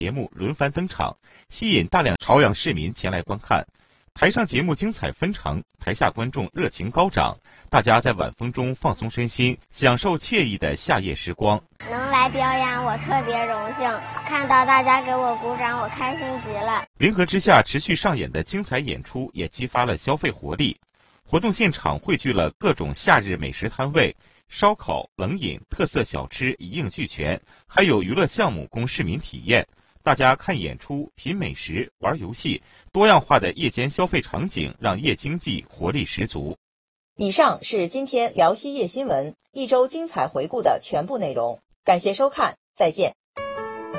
节目轮番登场，吸引大量朝阳市民前来观看。台上节目精彩纷呈，台下观众热情高涨，大家在晚风中放松身心，享受惬意的夏夜时光。 能来表演，我特别荣幸，看到大家给我鼓掌，我开心极了。 临河之下持续上演的精彩演出也激发了消费活力。活动现场汇聚了各种夏日美食摊位，烧烤、冷饮、特色小吃一应俱全，还有娱乐项目供市民体验。大家看演出、品美食、玩游戏，多样化的夜间消费场景让夜经济活力十足。 以上是今天辽西夜新闻一周精彩回顾的全部内容，感谢收看，再见。